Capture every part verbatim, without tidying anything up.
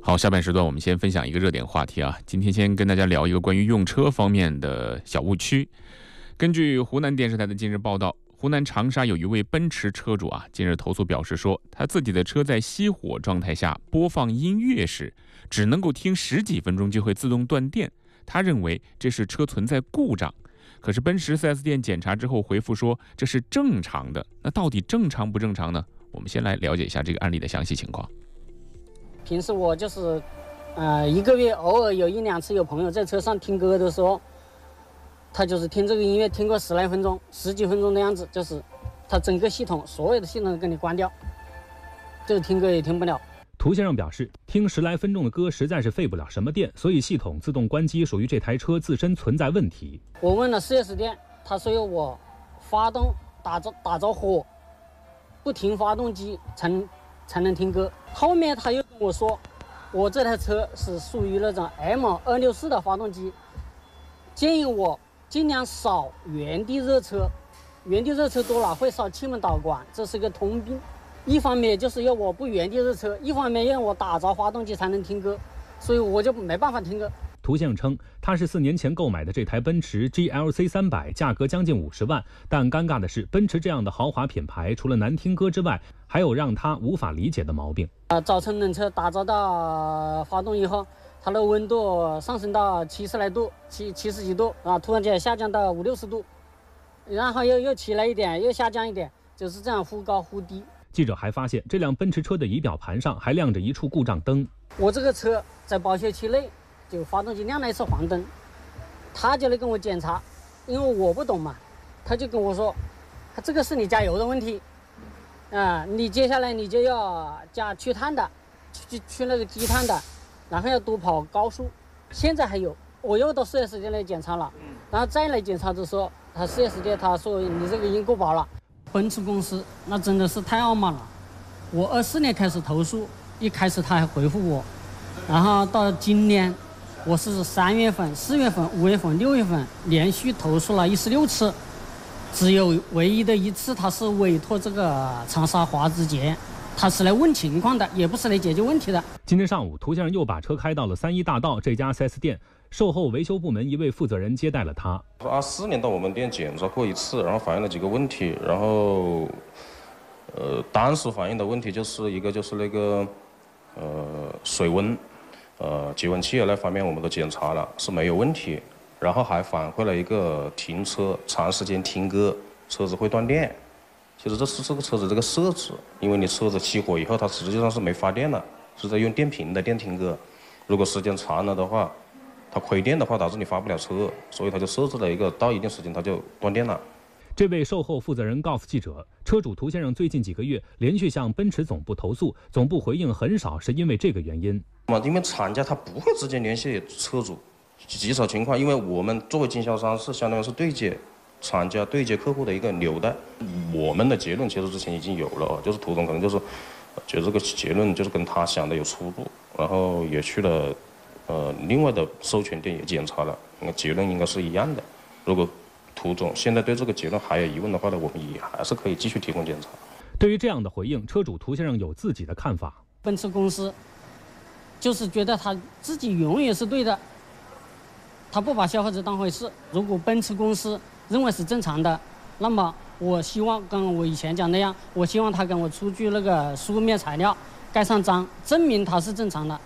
好，下半时段我们先分享一个热点话题啊。今天先跟大家聊一个关于用车方面的小误区。根据湖南电视台的近日报道，湖南长沙有一位奔驰车主啊，近日投诉表示说，他自己的车在熄火状态下播放音乐时，只能够听十几分钟就会自动断电。他认为这是车存在故障。可是奔驰 四 S 店检查之后回复说这是正常的。那到底正常不正常呢？我们先来了解一下这个案例的详细情况。 平时我就是，呃，一个月偶尔有一两次有朋友在车上听歌的时候，他就是听这个音乐听个十来分钟、十几分钟的样子，就是他整个系统所有的系统都给你关掉，这个听歌也听不了。 涂先生表示，听十来分钟的歌实在是费不了什么电，所以系统自动关机属于这台车自身存在问题。 我问了 四 S 店，他说要我发动打着打着火，不停发动机才能才能听歌。后面他又跟我说，我这台车是属于那种 M 二六四的发动机，建议我尽量少原地热车，原地热车多了会烧气门导管，这是个通病。一方面就是要我不原地热车，一方面要我打着发动机才能听歌，所以我就没办法听歌。 涂先生称，他是四年前购买的这台奔驰 G L C 三百，价格将近五十万。但尴尬的是，奔驰这样的豪华品牌，除了难听歌之外，还有让他无法理解的毛病。 呃，早晨冷车打着到发动以后，它的温度上升到七十来度，七七十几度啊，突然间下降到五六十度，然后又又起来一点，又下降一点，就是这样忽高忽低。 记者还发现，这辆奔驰车的仪表盘上还亮着一处故障灯。 我这个车在保修期内，就发动机亮了一次黄灯，他就来跟我检查，因为我不懂嘛，他就跟我说，这个是你加油的问题，啊、呃，你接下来你就要加去碳的，去去那个低碳的，然后要多跑高速。现在还有，我又到 四 S 店来检查了，然后再来检查的时候，他 四 S 店他说你这个已经过保了。奔驰公司那真的是太傲慢了，我二四年开始投诉，一开始他还回复我，然后到今年我是三月份、四月份、五月份、六月份连续投诉了一十六次，只有唯一的一次他是委托这个长沙华之杰，他是来问情况的，也不是来解决问题的。 今天上午，涂先生又把车开到了三一大道这家 四 S 店，售后维修部门一位负责人接待了他。 二四年到我们店检查过一次，然后反映了几个问题，然后，呃，当时反映的问题就是一个就是那个，呃，水温，呃，节温器那方面我们都检查了是没有问题，然后还反馈了一个停车长时间听歌，车子会断电。其实这是这个车子这个设置，因为你车子起火以后，它实际上是没发电了，是在用电瓶的电听歌，如果时间长了的话。它亏电的话，导致你发不了车，所以它就设置了一个到一定时间它就断电了。 这位售后负责人告诉记者，车主涂先生最近几个月连续向奔驰总部投诉，总部回应很少，是因为这个原因。 因为厂家他不会直接联系车主，极少情况，因为我们作为经销商是相当于是对接厂家、对接客户的一个纽带。我们的结论其实之前已经有了，就是涂总可能就是觉得这个结论就是跟他想的有出入，然后也去了。呃，另外的授权店也检查了，那个结论应该是一样的。如果涂总现在对这个结论还有疑问的话呢，我们也还是可以继续提供检查。 对于这样的回应，车主涂先生有自己的看法。 奔驰公司就是觉得他自己永远是对的，他不把消费者当回事。如果奔驰公司认为是正常的，那么我希望跟我以前讲那样，我希望他跟我出具那个书面材料，盖上章，证明他是正常的。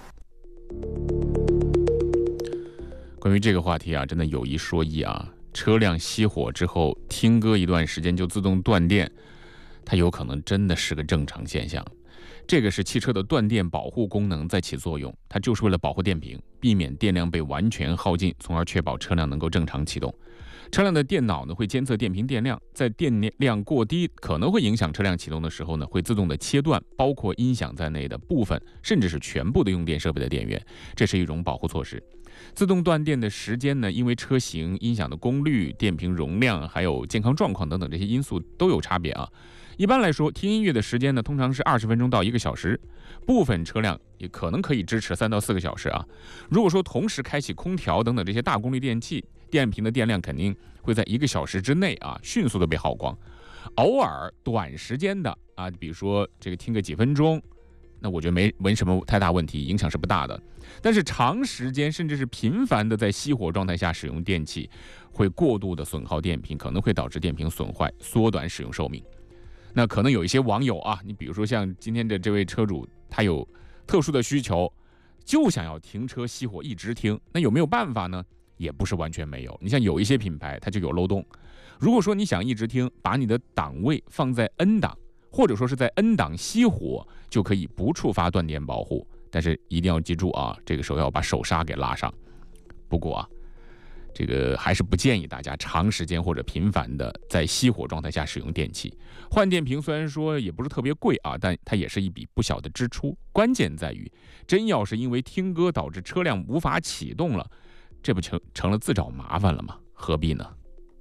关于这个话题啊，真的有一说一啊，车辆熄火之后听歌一段时间就自动断电，它有可能真的是个正常现象。这个是汽车的断电保护功能在起作用，它就是为了保护电瓶，避免电量被完全耗尽，从而确保车辆能够正常启动。车辆的电脑呢会监测电瓶电量，在电量过低可能会影响车辆启动的时候呢，会自动的切断包括音响在内的部分甚至是全部的用电设备的电源，这是一种保护措施。自动断电的时间呢，因为车型、音响的功率、电瓶容量还有健康状况等等这些因素都有差别啊。一般来说，听音乐的时间呢，通常是二十分钟到一个小时，部分车辆也可能可以支持三到四个小时啊。如果说同时开启空调等等这些大功率电器，电瓶的电量肯定会在一个小时之内啊，迅速的被耗光。偶尔短时间的啊，比如说这个听个几分钟， 那我觉得没没什么太大问题，影响是不大的。但是长时间甚至是频繁的在熄火状态下使用电器，会过度的损耗电瓶，可能会导致电瓶损坏，缩短使用寿命。那可能有一些网友啊，你比如说像今天的这位车主，他有特殊的需求，就想要停车熄火一直听，那有没有办法呢？也不是完全没有。你像有一些品牌它就有漏洞，如果说你想一直听，把你的档位放在 N 档，或者说是在 N 档熄火，就可以不触发断电保护。但是一定要记住啊，这个时候要把手刹给拉上。不过啊，这个还是不建议大家长时间或者频繁的在熄火状态下使用电器。换电瓶虽然说也不是特别贵啊，但它也是一笔不小的支出。关键在于，真要是因为听歌导致车辆无法启动了，这不成成了自找麻烦了吗？何必呢？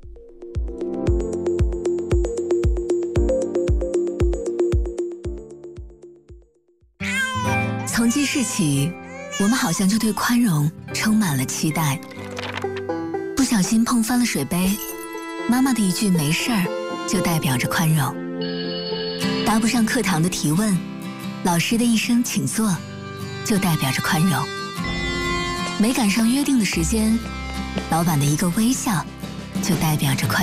从记事起，我们好像就对宽容充满了期待。不小心碰翻了水杯，妈妈的一句没事儿就代表着宽容。答不上课堂的提问，老师的一声请坐就代表着宽容。没赶上约定的时间，老板的一个微笑就代表着宽容。